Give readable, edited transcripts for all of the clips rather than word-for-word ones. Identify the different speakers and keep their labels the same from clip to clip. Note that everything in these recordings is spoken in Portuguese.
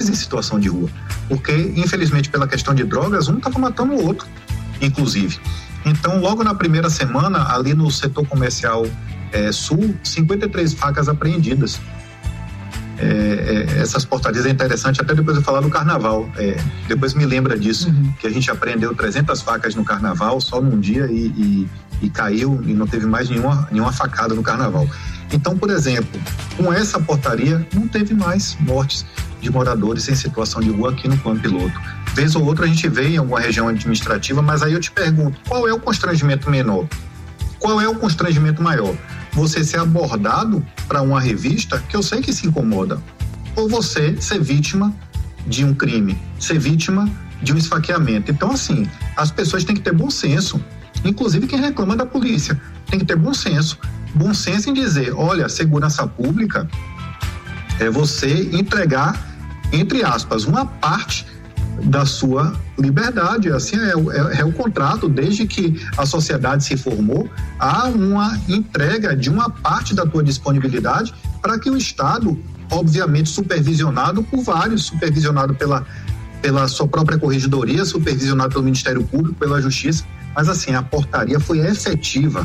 Speaker 1: em situação de rua, porque infelizmente pela questão de drogas, um estava matando o outro, inclusive. Então logo na primeira semana, ali no setor comercial sul, 53 facas apreendidas. Essas portarias é interessante, até depois eu falar do carnaval, depois me lembra disso, que a gente apreendeu 300 facas no carnaval só num dia e caiu e não teve mais nenhuma facada no carnaval. Então, por exemplo, com essa portaria não teve mais mortes de moradores em situação de rua aqui no plano piloto. Vez ou outra a gente vê em alguma região administrativa, mas aí eu te pergunto, qual é o constrangimento menor? Qual é o constrangimento maior? Você ser abordado para uma revista que eu sei que se incomoda, ou você ser vítima de um crime, ser vítima de um esfaqueamento. Então, assim, as pessoas têm que ter bom senso, inclusive quem reclama da polícia, tem que ter bom senso em dizer, olha, segurança pública é você entregar, entre aspas, uma parte da sua liberdade, assim é o contrato, desde que a sociedade se formou, há uma entrega de uma parte da tua disponibilidade para que o Estado, obviamente supervisionado por vários, supervisionado pela sua própria corregedoria, supervisionado pelo Ministério Público, pela Justiça, mas assim, a portaria foi efetiva,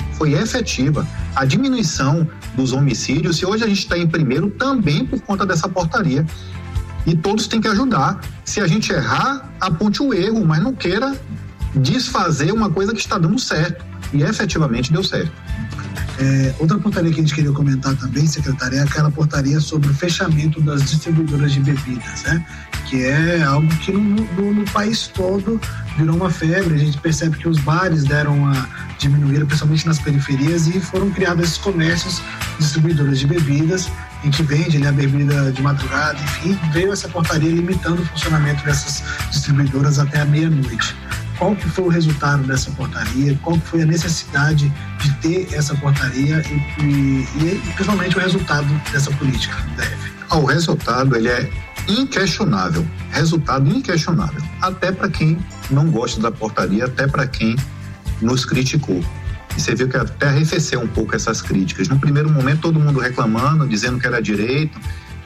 Speaker 1: a diminuição dos homicídios, e hoje a gente está em primeiro também por conta dessa portaria. E todos têm que ajudar. Se a gente errar, aponte o erro, mas não queira desfazer uma coisa que está dando certo. E efetivamente deu certo.
Speaker 2: Outra portaria que a gente queria comentar também, secretária, é aquela portaria sobre o fechamento das distribuidoras de bebidas, né? Que é algo que no país todo virou uma febre. A gente percebe que os bares deram uma diminuída, principalmente nas periferias, e foram criados esses comércios, distribuidoras de bebidas, em que vende a bebida de madrugada, enfim, veio essa portaria limitando o funcionamento dessas distribuidoras até a meia-noite. Qual que foi o resultado dessa portaria? Qual que foi a necessidade de ter essa portaria e principalmente o resultado dessa política da DF?
Speaker 1: O resultado, ele é inquestionável, até para quem não gosta da portaria, até para quem nos criticou. E você viu que até arrefeceu um pouco essas críticas. No primeiro momento, todo mundo reclamando, dizendo que era direito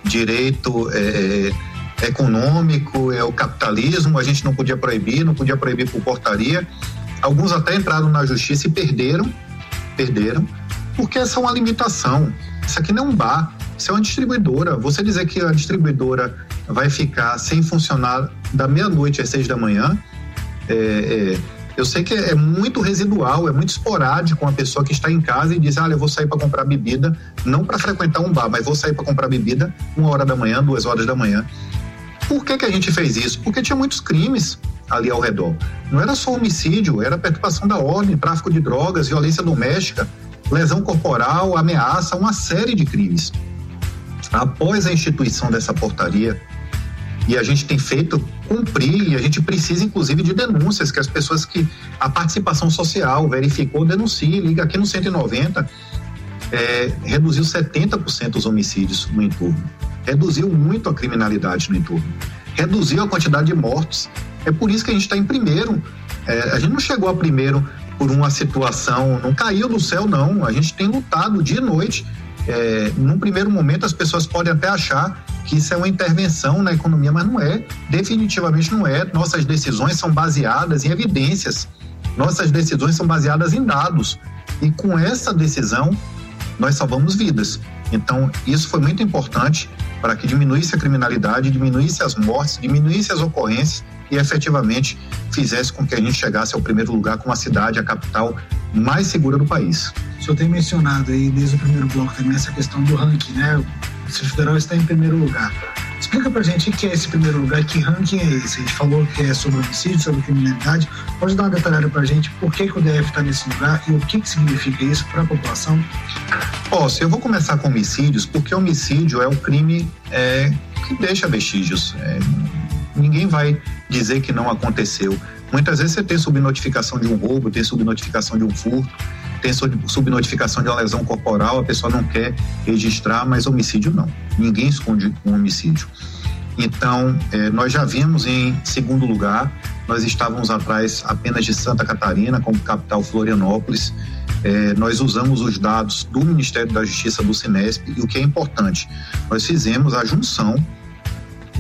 Speaker 1: econômico, é o capitalismo, a gente não podia proibir por portaria. Alguns até entraram na justiça e perderam, porque essa é uma limitação. Isso aqui não é um bar, isso é uma distribuidora. Você dizer que a distribuidora vai ficar sem funcionar da meia-noite às 6 da manhã, eu sei que é muito residual, é muito esporádico uma pessoa que está em casa e diz, eu vou sair para comprar bebida, não para frequentar um bar, mas vou sair para comprar bebida 1h da manhã, 2h da manhã. Por que a gente fez isso? Porque tinha muitos crimes ali ao redor. Não era só homicídio, era perturbação da ordem, tráfico de drogas, violência doméstica, lesão corporal, ameaça, uma série de crimes. Após a instituição dessa portaria, e a gente tem feito cumprir, e a gente precisa inclusive de denúncias, que as pessoas que a participação social verificou, denuncie, liga aqui no 190, reduziu 70% os homicídios no entorno, reduziu muito a criminalidade no entorno, reduziu a quantidade de mortes. É por isso que a gente está em primeiro. A gente não chegou a primeiro por uma situação, não caiu do céu, não. A gente tem lutado dia e noite. Num primeiro momento as pessoas podem até achar que isso é uma intervenção na economia, mas não é, definitivamente não é. Nossas decisões são baseadas em evidências, nossas decisões são baseadas em dados, e com essa decisão nós salvamos vidas. Então isso foi muito importante para que diminuísse a criminalidade, diminuísse as mortes, diminuísse as ocorrências e efetivamente fizesse com que a gente chegasse ao primeiro lugar como a cidade, a capital mais segura do país.
Speaker 2: O senhor tem mencionado aí desde o primeiro bloco também essa questão do ranking, né? O Distrito Federal está em primeiro lugar. Explica pra gente o que é esse primeiro lugar, que ranking é esse? A gente falou que é sobre homicídio, sobre criminalidade. Pode dar uma detalhada pra gente por que o DF está nesse lugar e o que significa isso para a população?
Speaker 1: Posso, eu vou começar com homicídios, porque homicídio é o crime que deixa vestígios. Ninguém vai dizer que não aconteceu. Muitas vezes você tem subnotificação de um roubo, tem subnotificação de um furto, tem subnotificação de uma lesão corporal, a pessoa não quer registrar, mas homicídio não. Ninguém esconde um homicídio. Então, nós já vimos em segundo lugar, nós estávamos atrás apenas de Santa Catarina, como capital Florianópolis. Nós usamos os dados do Ministério da Justiça, do Cinesp, e o que é importante, nós fizemos a junção